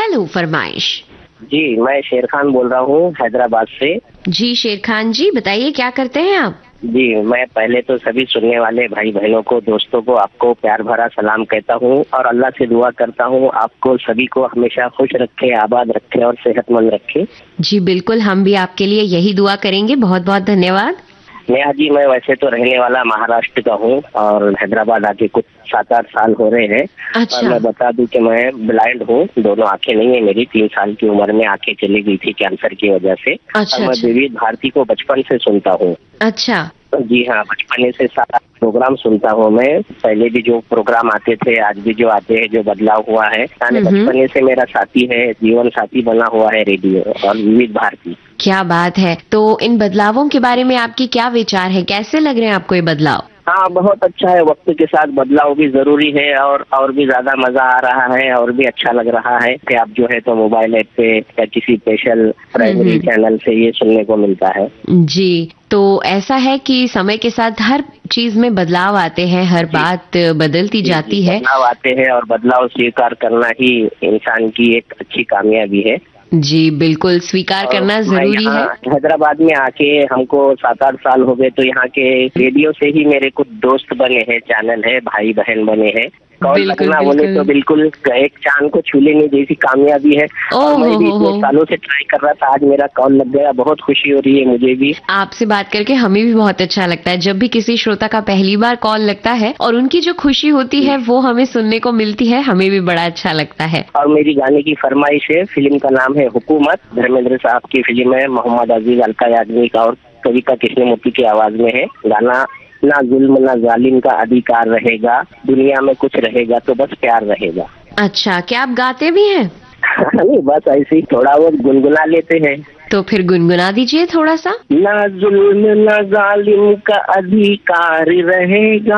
Hello फरमाइश। जी, मैं शेर खान बोल रहा हूँ हैदराबाद से। जी शेर खान जी, बताइए क्या करते हैं आप? जी, मैं पहले तो सभी सुनने वाले भाई बहनों को, दोस्तों को, आपको प्यार भरा सलाम कहता हूँ और अल्लाह से दुआ करता हूँ आपको सभी को हमेशा खुश रखे, आबाद रखे और सेहतमंद रखे। जी बिल्कुल, हम भी आपके लिए यही दुआ करेंगे। बहुत बहुत धन्यवाद। नेहा जी, मैं वैसे तो रहने वाला महाराष्ट्र का हूँ और हैदराबाद आके कुछ 7-8 साल हो रहे हैं। अच्छा। और मैं बता दूं कि मैं ब्लाइंड हूँ, दोनों आंखें नहीं है मेरी। 3 साल की उम्र में आंखें चली गई थी कैंसर की वजह से। अच्छा, और मैं अच्छा। विविध भारती को बचपन से सुनता हूँ। अच्छा। जी हाँ, बचपन से सारा प्रोग्राम सुनता हूँ मैं। पहले भी जो प्रोग्राम आते थे, आज भी जो आते हैं, जो बदलाव हुआ है, बचपन से मेरा साथी है, जीवन साथी बना हुआ है रेडियो और विविध भारती। क्या बात है। तो इन बदलावों के बारे में आपकी क्या विचार है, कैसे लग रहे हैं आपको ये बदलाव? हाँ, बहुत अच्छा है। वक्त के साथ बदलाव भी जरूरी है और भी ज्यादा मजा आ रहा है और भी अच्छा लग रहा है कि आप जो है तो मोबाइल ऐप पे या किसी स्पेशल प्राइमरी चैनल से ये सुनने को मिलता है। जी, तो ऐसा है कि समय के साथ हर चीज में बदलाव आते हैं, हर बात बदलती जाती है। बदलाव आते हैं और बदलाव स्वीकार करना ही इंसान की एक अच्छी कामयाबी है। जी बिल्कुल, स्वीकार करना जरूरी है। हैदराबाद में आके हमको 7-8 साल हो गए, तो यहाँ के रेडियो से ही मेरे कुछ दोस्त बने हैं, चैनल है, भाई बहन बने हैं। कॉल लगना बोले तो बिल्कुल एक चांद को छू लेने जैसी कामयाबी है। और मैं भी इतने सालों से ट्राई कर रहा था, आज मेरा कॉल लग गया। बहुत खुशी हो रही है मुझे भी। आपसे बात करके हमें भी बहुत अच्छा लगता है। जब भी किसी श्रोता का पहली बार कॉल लगता है और उनकी जो खुशी होती है वो हमें सुनने को मिलती है, हमें भी बड़ा अच्छा लगता है। और मेरी गाने की फरमाइश है, फिल्म का नाम है हुकूमत, धर्मेंद्र साहब की फिल्म है, मोहम्मद अजीज, अलका याग्निक और कविता कृष्णमूर्ति की आवाज में है गाना। ना जुल्म ना जालिम का अधिकार रहेगा, दुनिया में कुछ रहेगा तो बस प्यार रहेगा। अच्छा, क्या आप गाते भी हैं? नहीं, बस ऐसे ही थोड़ा बहुत गुनगुना लेते हैं। तो फिर गुनगुना दीजिए थोड़ा सा। ना जुल्म ना जालिम का अधिकार रहेगा,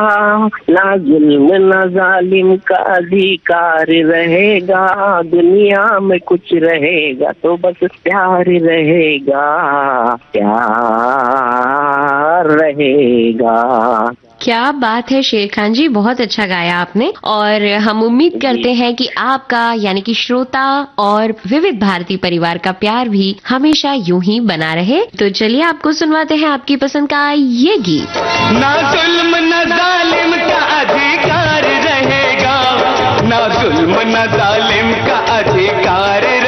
ना जुल्म ना जालिम का अधिकार रहेगा, दुनिया में कुछ रहेगा तो बस प्यार रहेगा, प्यार रहेगा। क्या बात है शेर खान जी, बहुत अच्छा गाया आपने। और हम उम्मीद करते हैं कि आपका यानी कि श्रोता और विविध भारती परिवार का प्यार भी हमेशा यूं ही बना रहे। तो चलिए आपको सुनवाते हैं आपकी पसंद का ये गीत। ना जुल्म ना जालिम का अधिकार रहेगा, ना जुल्म ना जालिम का अधिकार